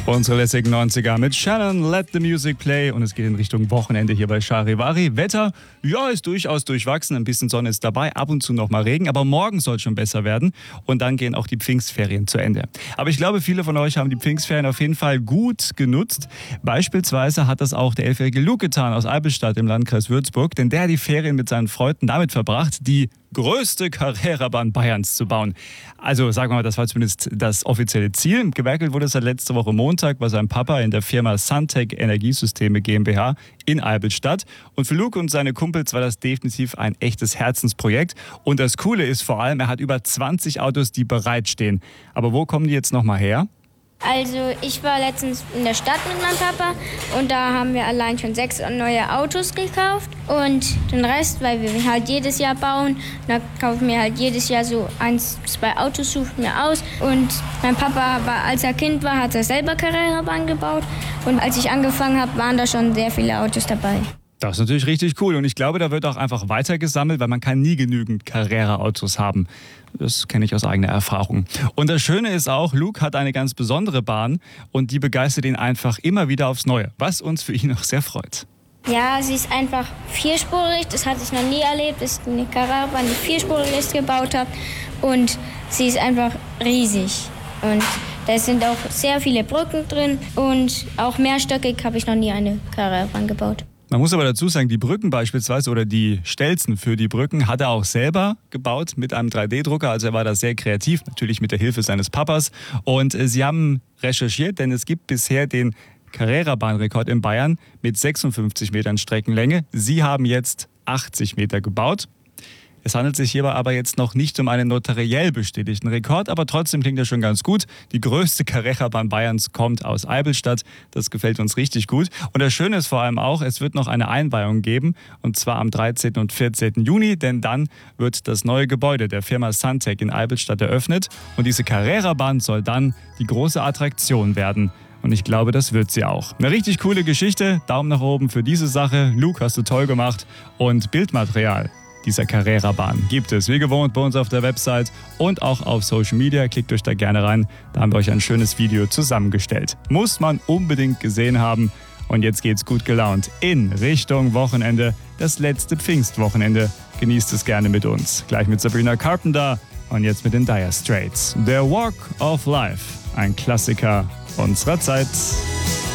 Unsere lässigen 90er mit Shannon, Let the Music Play, und es geht in Richtung Wochenende hier bei Charivari. Wetter, ja, ist durchaus durchwachsen, ein bisschen Sonne ist dabei, ab und zu noch mal Regen, aber morgen soll es schon besser werden und dann gehen auch die Pfingstferien zu Ende. Aber ich glaube, viele von euch haben die Pfingstferien auf jeden Fall gut genutzt. Beispielsweise hat das auch der 11-jährige Luke getan aus Albelstadt im Landkreis Würzburg, denn der hat die Ferien mit seinen Freunden damit verbracht, die größte Carrera-Bahn Bayerns zu bauen. Also sagen wir mal, das war zumindest das offizielle Ziel. Gewerkelt wurde es seit letzte Woche Montag bei seinem Papa in der Firma Suntech Energiesysteme GmbH in Albelstadt. Und für Luke und seine Kumpels war das definitiv ein echtes Herzensprojekt. Und das Coole ist vor allem, er hat über 20 Autos, die bereitstehen. Aber wo kommen die jetzt nochmal her? Also ich war letztens in der Stadt mit meinem Papa und da haben wir allein schon 6 neue Autos gekauft und den Rest, weil wir halt jedes Jahr bauen, da kaufen wir halt jedes Jahr so 1, 2 Autos, suchen wir aus. Und mein Papa, als er Kind war, hat er selber Carrera-Bahn gebaut und als ich angefangen habe, waren da schon sehr viele Autos dabei. Das ist natürlich richtig cool und ich glaube, da wird auch einfach weiter gesammelt, weil man kann nie genügend Carrera-Autos haben. Das kenne ich aus eigener Erfahrung. Und das Schöne ist auch, Luke hat eine ganz besondere Bahn und die begeistert ihn einfach immer wieder aufs Neue, was uns für ihn auch sehr freut. Ja, sie ist einfach vierspurig, das hatte ich noch nie erlebt, dass eine Carrera-Bahn, die vierspurig ist, gebaut habe und sie ist einfach riesig und da sind auch sehr viele Brücken drin und auch mehrstöckig habe ich noch nie eine Carrera-Bahn gebaut. Man muss aber dazu sagen, die Brücken beispielsweise oder die Stelzen für die Brücken hat er auch selber gebaut mit einem 3D-Drucker. Also er war da sehr kreativ, natürlich mit der Hilfe seines Papas. Und sie haben recherchiert, denn es gibt bisher den Carrera-Bahn-Rekord in Bayern mit 56 Metern Streckenlänge. Sie haben jetzt 80 Meter gebaut. Es handelt sich hierbei aber jetzt noch nicht um einen notariell bestätigten Rekord, aber trotzdem klingt das schon ganz gut. Die größte Carrera-Bahn Bayerns kommt aus Albelstadt. Das gefällt uns richtig gut. Und das Schöne ist vor allem auch, es wird noch eine Einweihung geben, und zwar am 13. und 14. Juni, denn dann wird das neue Gebäude der Firma Suntech in Albelstadt eröffnet. Und diese Carrera-Bahn soll dann die große Attraktion werden. Und ich glaube, das wird sie auch. Eine richtig coole Geschichte. Daumen nach oben für diese Sache. Luke, hast du toll gemacht. Und Bildmaterial dieser Carrera-Bahn gibt es, wie gewohnt, bei uns auf der Website und auch auf Social Media. Klickt euch da gerne rein. Da haben wir euch ein schönes Video zusammengestellt. Muss man unbedingt gesehen haben. Und jetzt geht's gut gelaunt in Richtung Wochenende. Das letzte Pfingstwochenende. Genießt es gerne mit uns. Gleich mit Sabrina Carpenter und jetzt mit den Dire Straits. The Walk of Life. Ein Klassiker unserer Zeit.